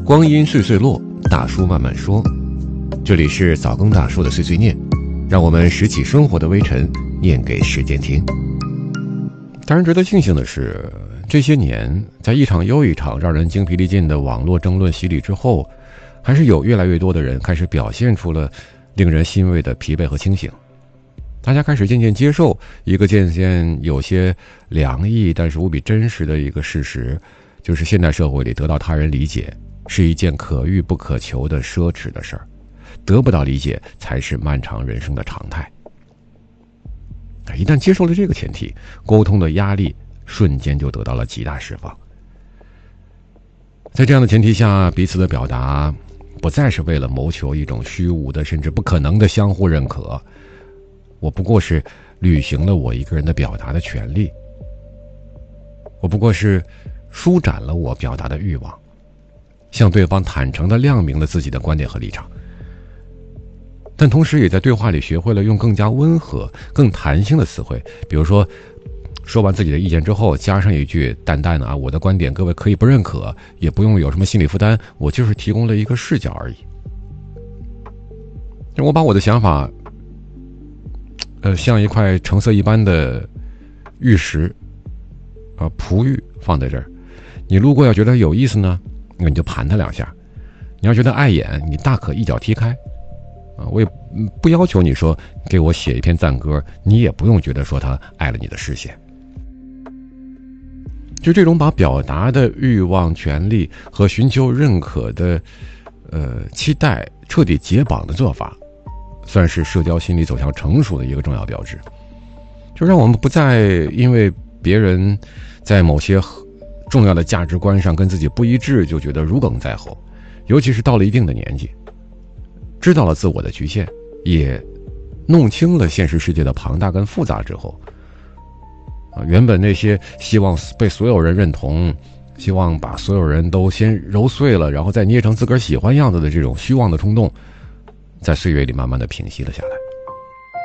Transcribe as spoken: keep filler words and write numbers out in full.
光阴岁岁落，大叔慢慢说。这里是早更大叔的碎碎念，让我们拾起生活的微尘，念给时间听。当然值得庆幸的是，这些年在一场又一场让人精疲力尽的网络争论洗礼之后，还是有越来越多的人开始表现出了令人欣慰的疲惫和清醒。大家开始渐渐接受一个渐渐有些凉意但是无比真实的一个事实，就是现代社会里得到他人理解是一件可遇不可求的奢侈的事儿，得不到理解才是漫长人生的常态。一旦接受了这个前提，沟通的压力瞬间就得到了极大释放。在这样的前提下，彼此的表达不再是为了谋求一种虚无的甚至不可能的相互认可，我不过是履行了我一个人的表达的权利，我不过是舒展了我表达的欲望，向对方坦诚地亮明了自己的观点和立场，但同时也在对话里学会了用更加温和更弹性的词汇，比如说说完自己的意见之后加上一句淡淡的啊，我的观点各位可以不认可，也不用有什么心理负担，我就是提供了一个视角而已。我把我的想法呃，像一块橙色一般的玉石啊，璞玉放在这儿，你路过要觉得有意思呢，那你就盘它两下，你要觉得碍眼，你大可一脚踢开啊，我也不要求你说给我写一篇赞歌，你也不用觉得说它碍了你的视线。就这种把表达的欲望、权利和寻求认可的呃期待彻底解绑的做法，算是社交心理走向成熟的一个重要标志。就让我们不再因为别人在某些重要的价值观上跟自己不一致就觉得如鲠在喉，尤其是到了一定的年纪，知道了自我的局限，也弄清了现实世界的庞大跟复杂之后，啊，原本那些希望被所有人认同，希望把所有人都先揉碎了，然后再捏成自个儿喜欢样子的这种虚妄的冲动，在岁月里慢慢的平息了下来。